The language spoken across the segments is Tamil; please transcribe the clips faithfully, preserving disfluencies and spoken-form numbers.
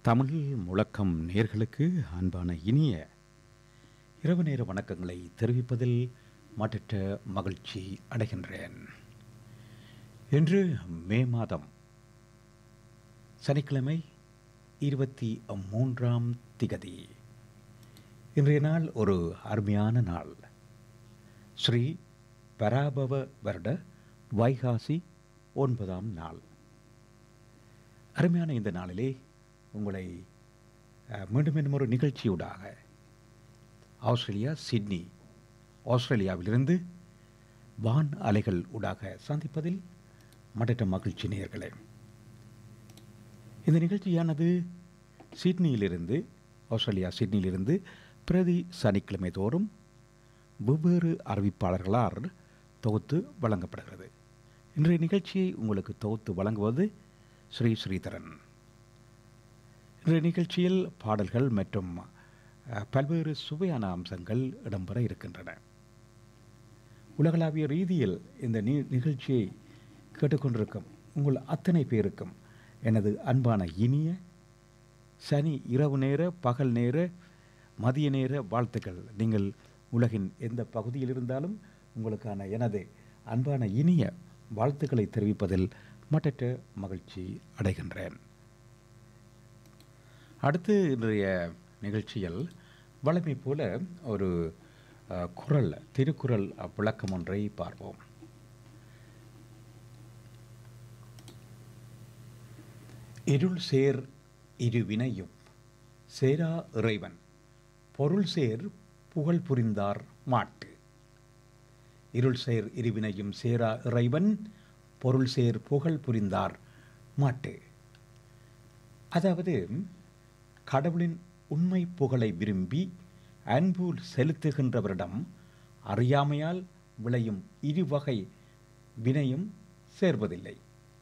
தமிழ் முழக்கம் நேர்களுக்கு அன்பான இனிய இரவு நேர வணக்கங்களை தெரிவிப்பதில் மட்டற்ற மகிழ்ச்சி அடைகின்றேன். இன்று மே மாதம் சனிக்கிழமை இருபத்தி மூன்றாம் திகதி. இன்றைய நாள் ஒரு அருமையான நாள். ஸ்ரீ பராபவ வருட வைகாசி ஒன்பதாம் நாள். அருமையான இந்த நாளிலே உங்களை மீண்டும் மீண்டும் ஒரு நிகழ்ச்சியூடாக ஆஸ்திரேலியா சிட்னி ஆஸ்திரேலியாவிலிருந்து வான் அலைகள் ஊடாக சந்திப்பதில் மட்டற்ற மகிழ்ச்சி நேயர்களே. இந்த நிகழ்ச்சியானது சிட்னியிலிருந்து ஆஸ்திரேலியா சிட்னியிலிருந்து பிரதி சனிக்கிழமை தோறும் வெவ்வேறு அறிவிப்பாளர்களால் தொகுத்து வழங்கப்படுகிறது. இன்றைய நிகழ்ச்சியை உங்களுக்கு தொகுத்து வழங்குவது ஸ்ரீ ஸ்ரீதரன். இன்றைய நிகழ்ச்சியில் பாடல்கள் மற்றும் பல்வேறு சுவையான அம்சங்கள் இடம்பெற இருக்கின்றன. உலகளாவிய ரீதியில் இந்த நிகழ்ச்சியை கேட்டுக்கொண்டிருக்கும் உங்கள் அத்தனை பேருக்கும் எனது அன்பான இனிய சனி இரவு நேர பகல் நேர மதிய நேர வாழ்த்துக்கள். நீங்கள் உலகின் எந்த பகுதியில் இருந்தாலும் உங்களுக்கான எனது அன்பான இனிய வாழ்த்துக்களை தெரிவிப்பதில் மட்டற்ற மகிழ்ச்சி அடைகின்றேன். அடுத்து இன்றைய நிகழ்ச்சியில் வழமை போல ஒரு குறள் திருக்குறள் விளக்கம் ஒன்றை பார்ப்போம். இருள் சேர் இருவினையும் சேரா இறைவன் பொருள் சேர் புகழ் புரிந்தார் மாட்டு. இருள் சேர் இருவினையும் சேரா இறைவன் பொருள் சேர் புகழ் புரிந்தார் மாட்டு. அதாவது கடவுளின் உண்மை புகழை விரும்பி அன்பு செலுத்துகின்றவரிடம் அறியாமையால் விளையும் இருவகை வினையும் சேர்வதில்லை.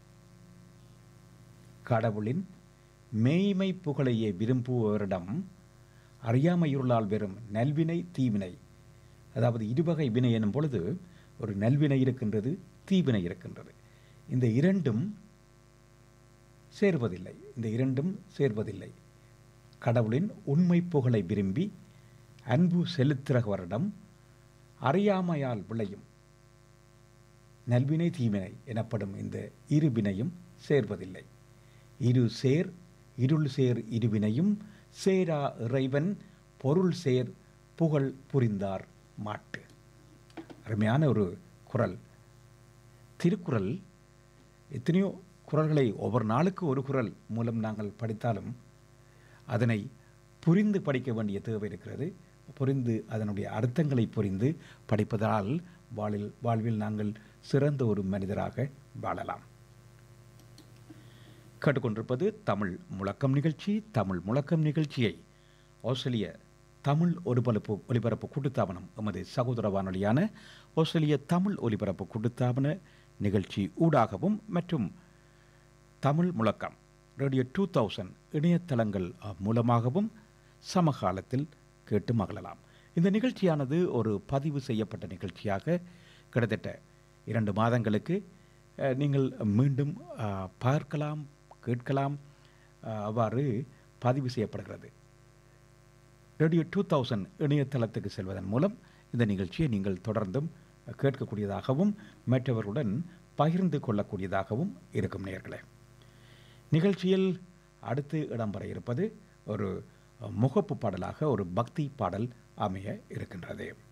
கடவுளின் மேய்மை புகழையே விரும்புபவரிடம் அறியாமையுள்ளால் வெறும் நல்வினை தீவினை, அதாவது இருவகை வினை எனும் பொழுது ஒரு நல்வினை இருக்கின்றது, தீவினை இருக்கின்றது. இந்த இரண்டும் சேர்வதில்லை இந்த இரண்டும் சேர்வதில்லை கடவுளின் உண்மை புகழை விரும்பி அன்பு செலுத்துகிறவரிடம் அறியாமையால் விளையும் நல்வினை தீவினை எனப்படும் இந்த இரு வினையும் சேர்வதில்லை. இரு சேர் இருள் சேர் இருவினையும் சேரா இறைவன் பொருள் சேர் புகழ் புரிந்தார் மாட்டு. அருமையான ஒரு குறள். திருக்குறள் எத்தனையோ குறள்களை ஒவ்வொரு நாளுக்கு ஒரு குறள் மூலம் நாங்கள் படித்தாலும் அதனை புரிந்து படிக்க வேண்டிய தேவை இருக்கிறது. புரிந்து அதனுடைய அர்த்தங்களை புரிந்து படிப்பதால் வாழ்வில் வாழ்வில் நாங்கள் சிறந்த ஒரு மனிதராக வாழலாம். கேட்டுக்கொண்டிருப்பது தமிழ் முழக்கம் நிகழ்ச்சி. தமிழ் முழக்கம் நிகழ்ச்சியை ஆஸ்திரேலிய தமிழ் ஒலிபரப்பு ஒலிபரப்பு கூட்டுத்தாபனம் எமது சகோதர வானொலியான ஆஸ்திரேலிய தமிழ் ஒலிபரப்பு கூட்டுத்தாபன நிகழ்ச்சி ஊடாகவும் மற்றும் தமிழ் முழக்கம் ரேடியோ டூ தௌசண்ட் இணையதளங்கள் மூலமாகவும் சமகாலத்தில் கேட்டு மகிழலாம். இந்த நிகழ்ச்சியானது ஒரு பதிவு செய்யப்பட்ட நிகழ்ச்சியாக கிட்டத்தட்ட இரண்டு மாதங்களுக்கு நீங்கள் மீண்டும் பார்க்கலாம், கேட்கலாம். அவ்வாறு பதிவு செய்யப்படுகிறது. ரேடியோ டூ தௌசண்ட் இணையதளத்துக்கு செல்வதன் மூலம் இந்த நிகழ்ச்சியை நீங்கள் தொடர்ந்தும் கேட்கக்கூடியதாகவும் மற்றவர்களுடன் பகிர்ந்து கொள்ளக்கூடியதாகவும் இருக்கும் நேயர்களே. நிகழ்ச்சியில் அடுத்து இடம்பெற இருப்பது ஒரு முகப்பு பாடலாக ஒரு பக்தி பாடல் அமைய இருக்கின்றது.